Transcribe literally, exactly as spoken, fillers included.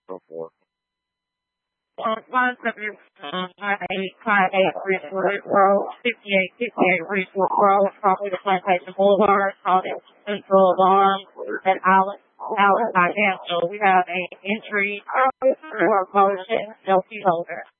so forth. Um, mine's up in um, nine eight five eight Ridgewood Road, fifty-eight fifty-eight Ridgewood Road, probably the Plantation Boulevard, called it Central Alarm, and Alex, Alex, I am. So we have a entry for motion, no key holder.